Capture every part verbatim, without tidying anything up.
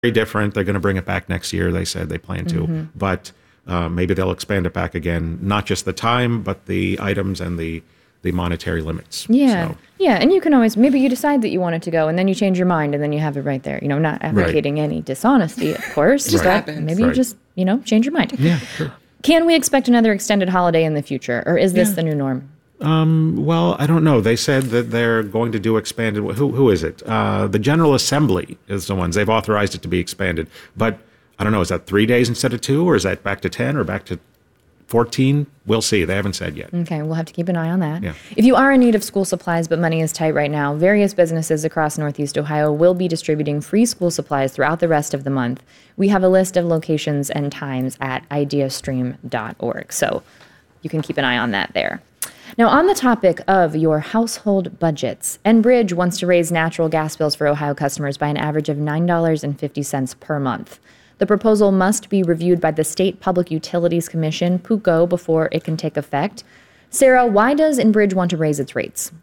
very different. They're going to bring it back next year. They said they plan to, mm-hmm. but uh, maybe they'll expand it back again. Not just the time, but the items and the the monetary limits. Yeah, so. yeah, and you can always maybe you decide that you want it to go, and then you change your mind, and then you have it right there. You know, not advocating right. any dishonesty, of course, just but happens. maybe right. you just you know change your mind. Yeah, sure. Can we expect another extended holiday in the future, or is this yeah. the new norm? Um, well, I don't know. They said that they're going to do expanded. Who who is it? Uh, the General Assembly is the ones. They've authorized it to be expanded. But I don't know. Is that three days instead of two, or is that back to ten, or back to fourteen? We'll see. They haven't said yet. Okay, we'll have to keep an eye on that. Yeah. If you are in need of school supplies but money is tight right now, various businesses across Northeast Ohio will be distributing free school supplies throughout the rest of the month. We have a list of locations and times at ideastream dot org, so you can keep an eye on that there. Now, on the topic of your household budgets, Enbridge wants to raise natural gas bills for Ohio customers by an average of nine dollars and fifty cents per month. The proposal must be reviewed by the State Public Utilities Commission, PUCO, before it can take effect. Sarah, why does Enbridge want to raise its rates?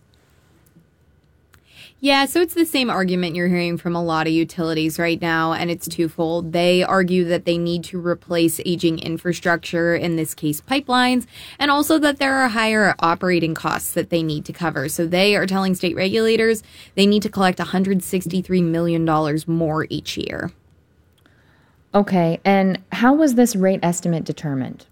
Yeah, so it's the same argument you're hearing from a lot of utilities right now, and it's twofold. They argue that they need to replace aging infrastructure, in this case pipelines, and also that there are higher operating costs that they need to cover. So they are telling state regulators they need to collect one hundred sixty-three million dollars more each year. Okay, and how was this rate estimate determined?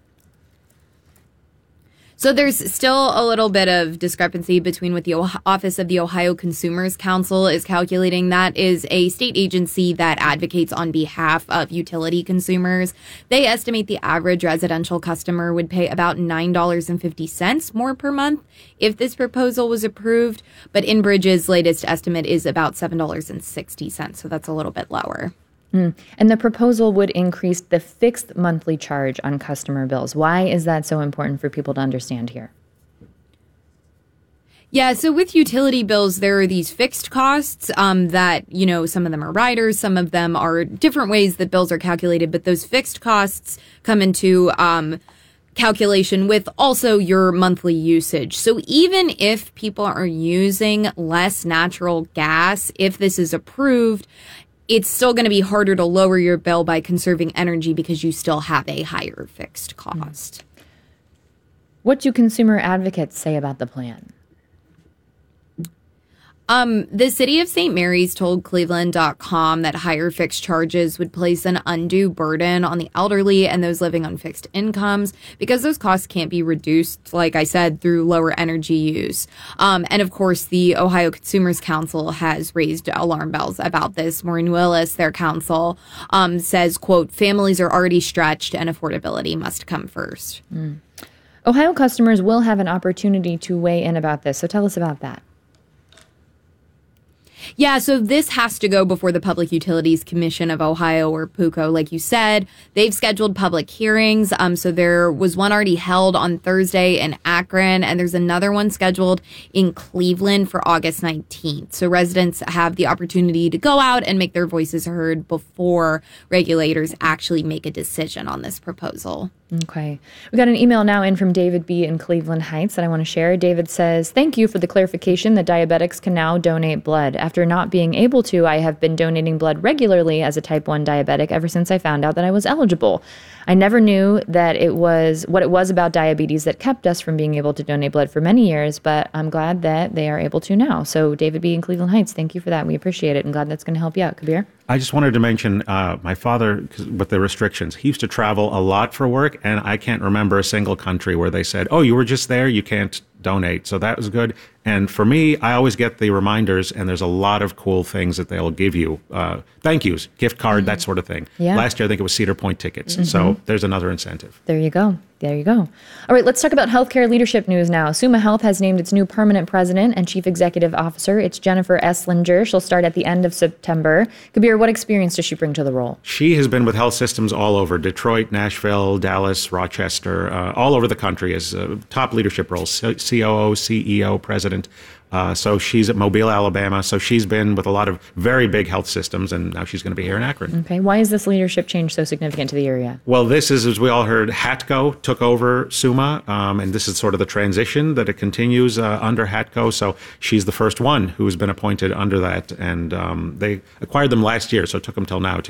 So there's still a little bit of discrepancy between what the Office of the Ohio Consumers Council is calculating. That is a state agency that advocates on behalf of utility consumers. They estimate the average residential customer would pay about nine dollars and fifty cents more per month if this proposal was approved. But Enbridge's latest estimate is about seven dollars and sixty cents, so that's a little bit lower. Mm. And the proposal would increase the fixed monthly charge on customer bills. Why is that so important for people to understand here? Yeah, so with utility bills, there are these fixed costs um, that, you know, some of them are riders, some of them are different ways that bills are calculated, but those fixed costs come into um, calculation with also your monthly usage. So even if people are using less natural gas, if this is approved, it's still going to be harder to lower your bill by conserving energy because you still have a higher fixed cost. What do consumer advocates say about the plan? Um, the city of Saint Mary's told Cleveland dot com that higher fixed charges would place an undue burden on the elderly and those living on fixed incomes because those costs can't be reduced, like I said, through lower energy use. Um, and of course, the Ohio Consumers Council has raised alarm bells about this. Maureen Willis, their counsel, um, says, quote, families are already stretched and affordability must come first. Mm. Ohio customers will have an opportunity to weigh in about this. So tell us about that. Yeah, so this has to go before the Public Utilities Commission of Ohio, or PUCO, like you said. They've scheduled public hearings. Um, so there was one already held on Thursday in Akron, and there's another one scheduled in Cleveland for August nineteenth. So residents have the opportunity to go out and make their voices heard before regulators actually make a decision on this proposal. Okay. We got an email now in from David B. in Cleveland Heights that I want to share. David says, thank you for the clarification that diabetics can now donate blood. After not being able to, I have been donating blood regularly as a type one diabetic ever since I found out that I was eligible. I never knew that it was what it was about diabetes that kept us from being able to donate blood for many years, but I'm glad that they are able to now. So David B. in Cleveland Heights, thank you for that. We appreciate it and glad that's going to help you out. Kabir? I just wanted to mention uh, my father, with the restrictions, he used to travel a lot for work, and I can't remember a single country where they said, oh, you were just there, you can't donate. So that was good. And for me, I always get the reminders, and there's a lot of cool things that they'll give you. Uh, thank yous, gift card, mm-hmm. that sort of thing. Yeah. Last year, I think it was Cedar Point tickets. Mm-hmm. So there's another incentive. There you go. There you go. All right, let's talk about healthcare leadership news now. Summa Health has named its new permanent president and chief executive officer. It's Jennifer Esslinger. She'll start at the end of September. Kabir, what experience does she bring to the role? She has been with health systems all over, Detroit, Nashville, Dallas, Rochester, uh, all over the country as uh, top leadership roles, C O O, C E O, president. president. Uh, so she's at Mobile, Alabama. So she's been with a lot of very big health systems, and now she's going to be here in Akron. Okay. Why is this leadership change so significant to the area? Well, this is, as we all heard, Hatco took over SUMA, um, and this is sort of the transition that it continues uh, under Hatco. So she's the first one who has been appointed under that, and um, they acquired them last year, so it took them till now to